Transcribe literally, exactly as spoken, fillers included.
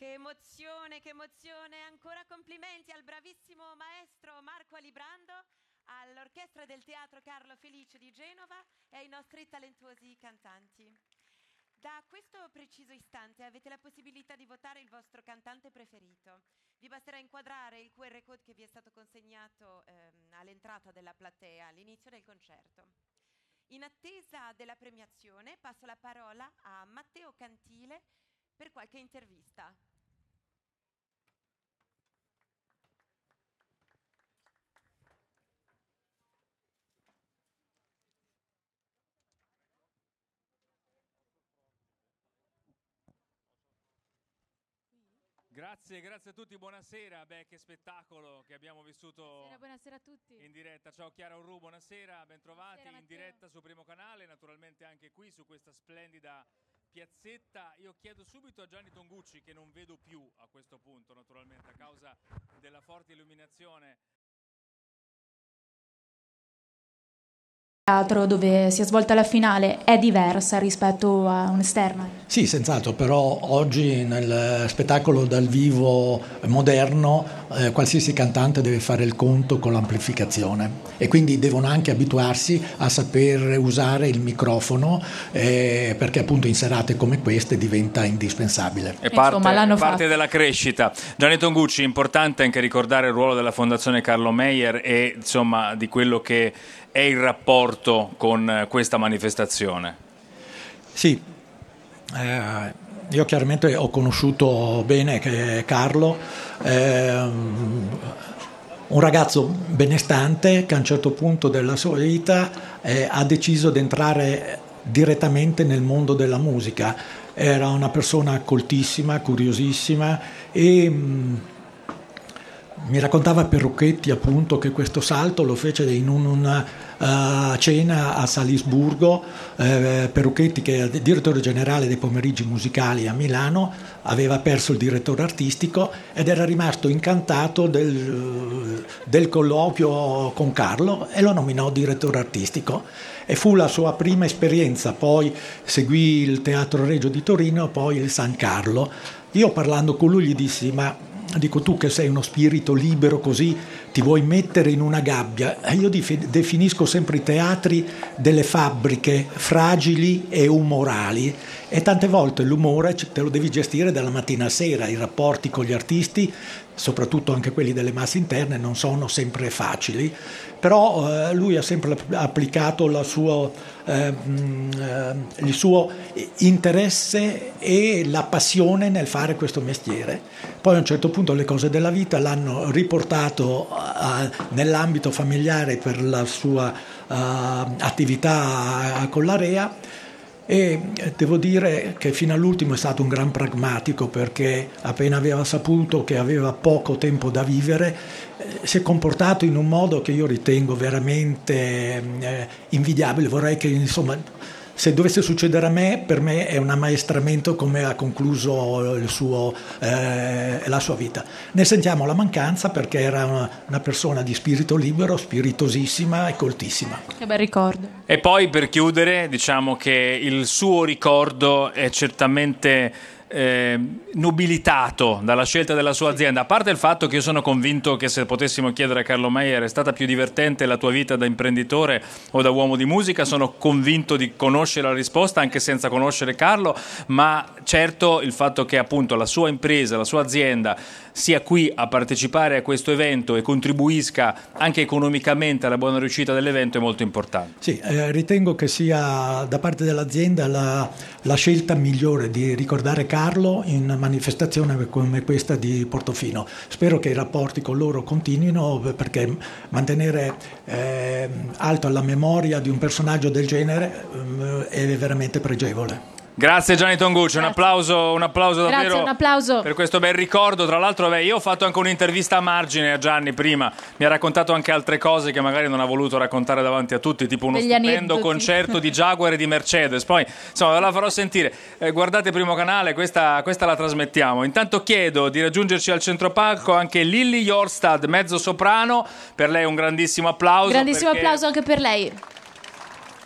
Che emozione, che emozione. Ancora complimenti al bravissimo maestro Marco Alibrando, all'orchestra del Teatro Carlo Felice di Genova e ai nostri talentuosi cantanti. Da questo preciso istante avete la possibilità di votare il vostro cantante preferito. Vi basterà inquadrare il Q R code che vi è stato consegnato ehm, all'entrata della platea all'inizio del concerto. In attesa della premiazione passo la parola a Matteo Cantile per qualche intervista. Grazie, grazie a tutti, buonasera. Beh, che spettacolo che abbiamo vissuto buonasera, buonasera a tutti. In diretta. Ciao Chiara Urru, buonasera, bentrovati. Buonasera, in diretta su Primo Canale, naturalmente anche qui su questa splendida piazzetta. Io chiedo subito a Gianni Tongucci, che non vedo più a questo punto, naturalmente a causa della forte illuminazione. Teatro dove si è svolta la finale è diversa rispetto a un'esterna? Sì, senz'altro, però oggi nel spettacolo dal vivo moderno eh, qualsiasi cantante deve fare il conto con l'amplificazione e quindi devono anche abituarsi a saper usare il microfono eh, perché appunto in serate come queste diventa indispensabile. È parte, Insomma, l'hanno è parte fatto. della crescita. Gianni Tongucci, importante anche ricordare il ruolo della Fondazione Carlo Meyer e insomma di quello che è il rapporto con questa manifestazione. Sì, eh, io chiaramente ho conosciuto bene che Carlo, eh, un ragazzo benestante che a un certo punto della sua vita eh, ha deciso di entrare direttamente nel mondo della musica. Era una persona coltissima, curiosissima e mh, mi raccontava Perucchetti appunto che questo salto lo fece in una uh, cena a Salisburgo. eh, Perucchetti, che è direttore generale dei pomeriggi musicali a Milano, aveva perso il direttore artistico ed era rimasto incantato del, del colloquio con Carlo e lo nominò direttore artistico e fu la sua prima esperienza. Poi seguì il Teatro Regio di Torino, poi il San Carlo. Io parlando con lui gli dissi: ma dico, tu che sei uno spirito libero così, ti vuoi mettere in una gabbia? Io definisco sempre i teatri delle fabbriche fragili e umorali e tante volte l'umore te lo devi gestire dalla mattina a sera. I rapporti con gli artisti, soprattutto anche quelli delle masse interne, non sono sempre facili, però eh, lui ha sempre applicato la sua, eh, il suo interesse e la passione nel fare questo mestiere. Poi a un certo punto le cose della vita l'hanno riportato uh, nell'ambito familiare per la sua uh, attività con l'Area e devo dire che fino all'ultimo è stato un gran pragmatico, perché appena aveva saputo che aveva poco tempo da vivere eh, si è comportato in un modo che io ritengo veramente eh, invidiabile. Vorrei che, insomma, se dovesse succedere a me, per me è un ammaestramento come ha concluso il suo, eh, la sua vita. Ne sentiamo la mancanza perché era una, una persona di spirito libero, spiritosissima e coltissima. Che bel ricordo. E poi per chiudere diciamo che il suo ricordo è certamente eh, nobilitato dalla scelta della sua azienda, a parte il fatto che io sono convinto che se potessimo chiedere a Carlo Meyer: è stata più divertente la tua vita da imprenditore o da uomo di musica, sono convinto di conoscere la risposta anche senza conoscere Carlo, ma certo il fatto che appunto la sua impresa, la sua azienda sia qui a partecipare a questo evento e contribuisca anche economicamente alla buona riuscita dell'evento è molto importante. Sì, eh, ritengo che sia da parte dell'azienda la, la scelta migliore di ricordare Carlo in una manifestazione come questa di Portofino. Spero che i rapporti con loro continuino, perché mantenere eh, alto la memoria di un personaggio del genere eh, è veramente pregevole. Grazie Gianni Tongucci, un applauso, un applauso davvero. Grazie, un applauso per questo bel ricordo. Tra l'altro beh, io ho fatto anche un'intervista a margine a Gianni prima, mi ha raccontato anche altre cose che magari non ha voluto raccontare davanti a tutti, tipo uno Degli stupendo aneddoti. concerto di Jaguar e di Mercedes. Poi insomma ve la farò sentire, eh, guardate Primo Canale, questa, questa la trasmettiamo. Intanto chiedo di raggiungerci al centropalco anche Lily Jorstad, mezzo soprano, per lei un grandissimo applauso. Grandissimo perché... applauso anche per lei.